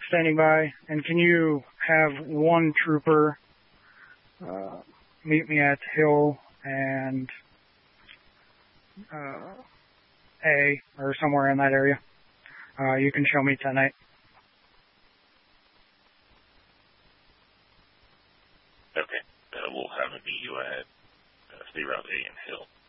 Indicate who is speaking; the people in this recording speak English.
Speaker 1: standing by, and can you have one trooper meet me at Hill and A, or somewhere in that area? You can show me tonight.
Speaker 2: Okay. We'll have it meet you at State Route A and Hill.